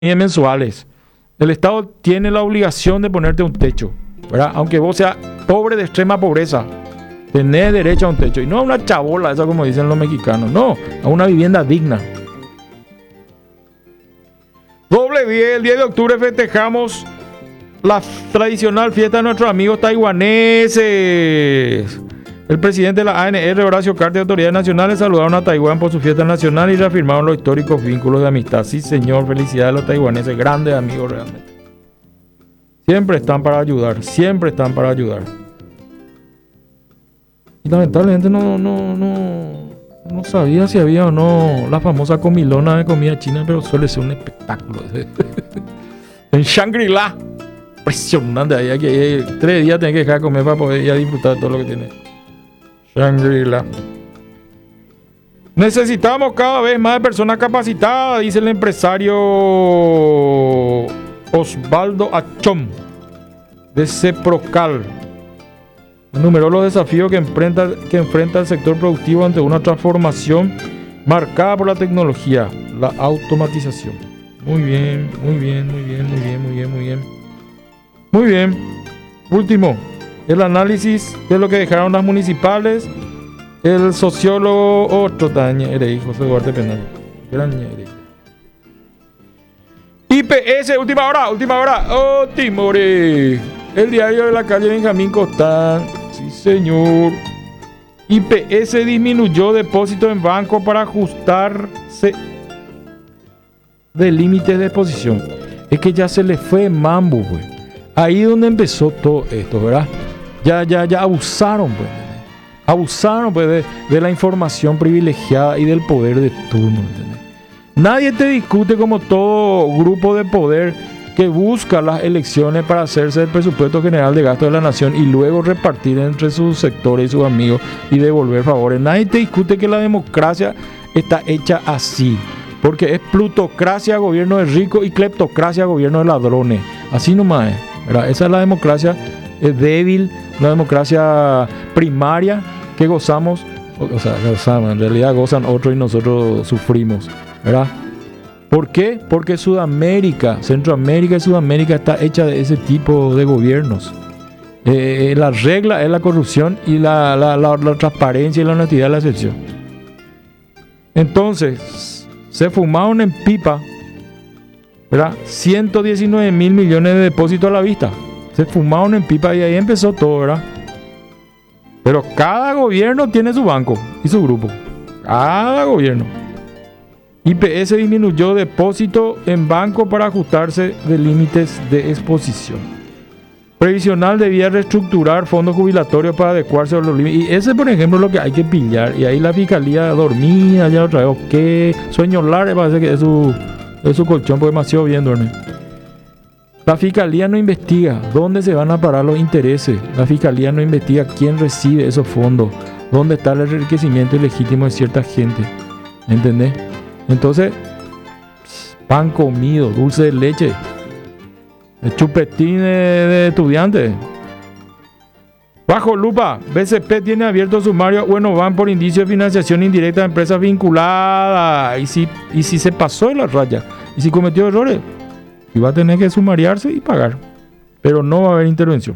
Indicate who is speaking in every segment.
Speaker 1: mensuales. El Estado tiene la obligación de ponerte un techo, ¿verdad? Aunque vos seas pobre de extrema pobreza, tenés derecho a un techo. Y no a una chabola, esa como dicen los mexicanos. No, a una vivienda digna. Doble 10, el 10 de octubre festejamos la tradicional fiesta de nuestros amigos taiwaneses. El presidente de la ANR, Horacio Cartes, de autoridades nacionales, saludaron a Taiwán por su fiesta nacional y reafirmaron los históricos vínculos de amistad. Sí, señor, felicidades a los taiwaneses, grandes amigos realmente. Siempre están para ayudar, siempre están para ayudar. Y lamentablemente no sabía si había o no la famosa comilona de comida china, pero suele ser un espectáculo. En Shangri-La, impresionante. Ahí hay 3 días tenés que dejar de comer para poder ir a disfrutar de todo lo que tiene Shangri-La. Necesitamos cada vez más de personas capacitadas, dice el empresario Osvaldo Achón de Ceprocal. Enumeró los desafíos que enfrenta el sector productivo ante una transformación marcada por la tecnología, la automatización. Muy bien. Último, el análisis de lo que dejaron las municipales. El sociólogo otro Tañere, José Duarte Penal. Gran Ñere. IPS, última hora. Timore. El diario de la calle Benjamín Costán. Sí, señor. IPS disminuyó depósito en banco para ajustarse de límites de exposición. Es que ya se le fue mambo, güey. Ahí donde empezó todo esto, ¿verdad? Ya abusaron, pues. Abusaron, pues, de la información privilegiada y del poder de turno, ¿entendés? Nadie te discute como todo grupo de poder que busca las elecciones para hacerse el presupuesto general de gasto de la nación y luego repartir entre sus sectores y sus amigos y devolver favores. Nadie te discute que la democracia está hecha así, porque es plutocracia, gobierno de ricos, y cleptocracia, gobierno de ladrones. Así nomás es, ¿verdad? Esa es la democracia débil, una democracia primaria que gozamos, en realidad gozan otros y nosotros sufrimos, ¿verdad? ¿Por qué? Porque Centroamérica y Sudamérica está hecha de ese tipo de gobiernos. La regla es la corrupción y la transparencia y la honestidad es la excepción. Entonces, se fumaron en pipa, ¿verdad? 119 mil millones de depósitos a la vista. Se fumaron en pipa y ahí empezó todo, ¿verdad? Pero cada gobierno tiene su banco y su grupo. Cada gobierno. IPS disminuyó depósito en banco para ajustarse de límites de exposición. Previsional debía reestructurar fondos jubilatorios para adecuarse a los límites. Y ese, por ejemplo, es lo que hay que pillar. Y ahí la fiscalía dormía ya otra vez. ¿Qué? Sueño largo, parece que es su colchón, porque demasiado bien duerme. La fiscalía no investiga dónde se van a parar los intereses. La fiscalía no investiga quién recibe esos fondos, dónde está el enriquecimiento ilegítimo de cierta gente. ¿Entendés? Entonces, pan comido, dulce de leche, chupetín de estudiantes. Bajo lupa, BCP tiene abierto sumario a Bueno Van por indicio de financiación indirecta de empresas vinculadas. Y si se pasó de la raya, y si cometió errores, y va a tener que sumariarse y pagar, pero no va a haber intervención.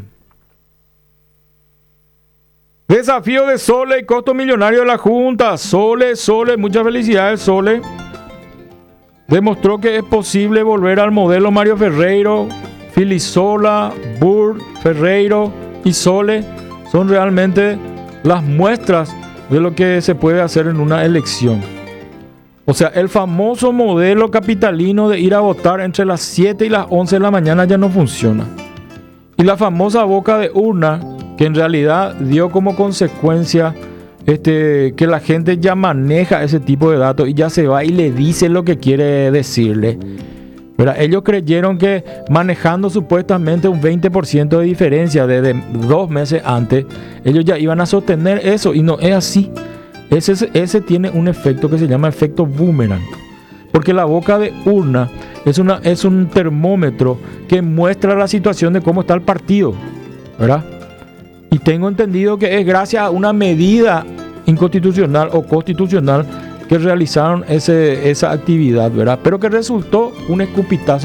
Speaker 1: Desafío de Sole y costo millonario de la Junta. Sole, muchas felicidades, Sole. Demostró que es posible volver al modelo Mario Ferreiro, Filisola, Burr, Ferreiro y Sole. Son realmente las muestras de lo que se puede hacer en una elección. O sea, el famoso modelo capitalino de ir a votar entre las 7 y las 11 de la mañana ya no funciona. Y la famosa boca de urna, que en realidad dio como consecuencia que la gente ya maneja ese tipo de datos y ya se va y le dice lo que quiere decirle. ¿Verdad? Ellos creyeron que manejando supuestamente un 20% de diferencia desde 2 meses antes, ellos ya iban a sostener eso, y no es así. Ese tiene un efecto que se llama efecto boomerang, porque la boca de urna es un termómetro que muestra la situación de cómo está el partido, ¿verdad? Y tengo entendido que es gracias a una medida inconstitucional o constitucional que realizaron esa actividad, ¿verdad? Pero que resultó un escupitazo